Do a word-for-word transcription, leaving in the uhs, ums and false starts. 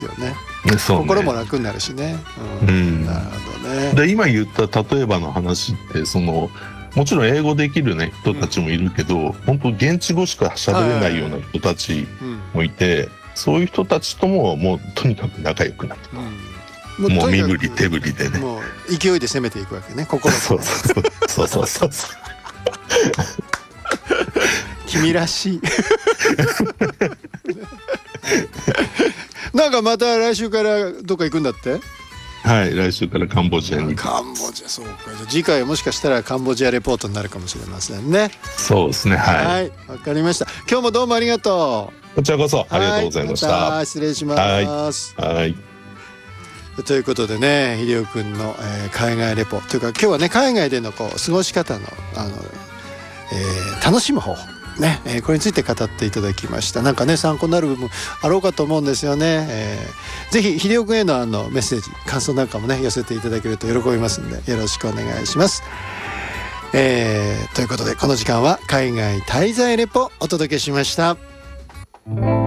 よね。 そうね、 心も楽になるしね、うんうん、なるほどね。 で今言った例えばの話ってそのもちろん英語できる、ね、人たちもいるけど、うん、本当現地語しか喋れないような人たちもいて、うん、そういう人たちとももうとにかく仲良くなって、うん、もう身振り手振りでね、 もう勢いで攻めていくわけね、心とね。 そうそうそうそうそう君らしいなんかまた来週からどっか行くんだって？ はい、来週からカンボジアに。 カンボジア、そうか。じゃあ次回はもしかしたらカンボジアレポートになるかもしれませんね。 そうですね、はい。 はい、わかりました。今日もどうもありがとう。こちらこそありがとうございました。 はい、また失礼します。 はい。はい。 ということでね、秀夫くんの、えー、海外レポというか今日はね海外でのこう過ごし方のあの、えー、楽しむ方法ね、えー、これについて語っていただきました。なんかね参考になる部分あろうかと思うんですよね。えー、ぜひ秀夫くんへのあのメッセージ感想なんかもね寄せていただけると喜びますのでよろしくお願いします。えー、ということでこの時間は海外滞在レポお届けしました。